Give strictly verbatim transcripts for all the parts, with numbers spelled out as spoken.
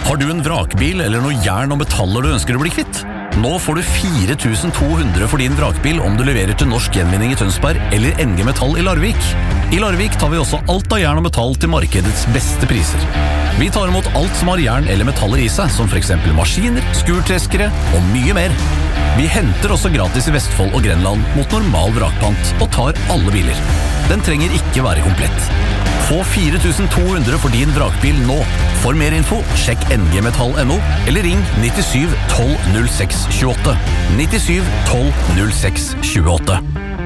Har du en vrakbil eller noe jern og metaller du ønsker å bli kvitt? Nå får du fire tusen to hundre for din vrakbil om du leverer til Norsk Gjenvinning i Tønsberg eller N G Metall i Larvik. I Larvik tar vi også alt av jern og metall til markedets beste priser. Vi tar imot alt som har jern eller metaller i seg, som for eksempel maskiner, skurtreskere og mye mer. Vi henter også gratis i Vestfold og Grenland mot normal vrakpant og tar alle biler. Den trenger ikke være komplett. Få fire tusen to hundre for din vrakbil nå. For mer info, sjekk n g metall punktum n o eller ring nittisju tolv null seks tjueåtte. nittisju tolv null seks tjueåtte.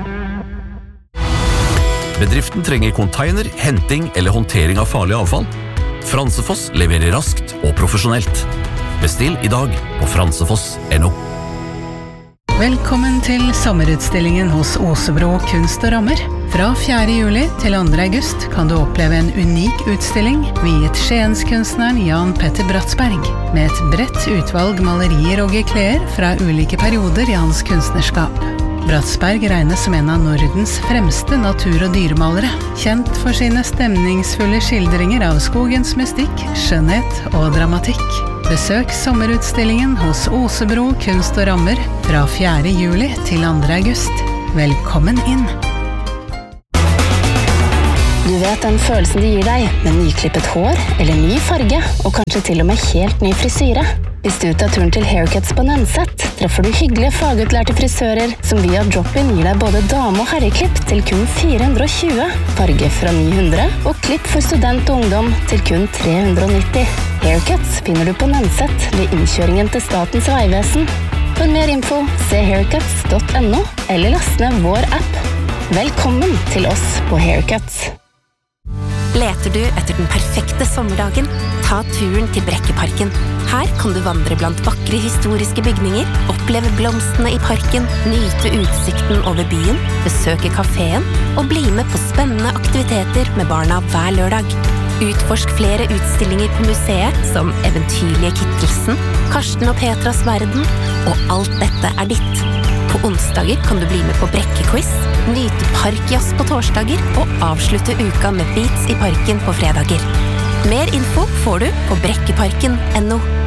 Bedriften trenger container, henting eller håndtering av farlig avfall. Fransefoss leverer raskt og profesjonelt. Bestill i dag på fransefoss punktum n o. Velkommen til sommerutstillingen hos Osebro Kunst og Rammer. Fra fjerde juli til andre august kan du oppleve en unik utstilling viet Skienskunstneren Jan Petter Bratsberg, med et bredt utvalg malerier og gekleer fra ulike perioder i hans kunstnerskap. Bratsberg regnes som en av Nordens fremste natur- og dyremalere, kjent for sine stemningsfulle skildringer av skogens mystikk, skjønnhet og dramatikk. Besøk sommerutstillingen hos Osebro Kunst og Rammer fra fjerde juli til andre august. Velkommen inn! Du vet den følelsen det gir deg med nyklippet hår eller ny farge, og kanskje til og med helt ny frisyre. Hvis du tar turen til Haircuts på Nønset, treffer du hyggelige fagutlærte frisører som via drop-in gir deg både dame- og herreklipp til kun fire hundre og tjue, farge fra ni hundre og klipp for student og ungdom til kun tre hundre og nitti. Haircuts finner du på Nønset ved innkjøringen til Statens Vegvesen. For mer info, se haircuts punktum n o eller last ned vår app. Velkommen til oss på Haircuts. Leter du etter den perfekte sommerdagen? Ta turen til Brekkeparken. Her kan du vandre blant vakre historiske bygninger, oppleve blomstene i parken, nyte utsikten over byen, besøke kaféen og bli med på spennende aktiviteter med barna hver lørdag. Utforsk flere utstillinger på museet, som Eventyrlige Kittelsen, Karsten og Petras verden, og alt dette er ditt. På onsdager kan du bli med på brekkequiz, nyte parkjazz på torsdager og avslutte uka med beats i parken på fredager. Mer info får du på brekkeparken punktum n o.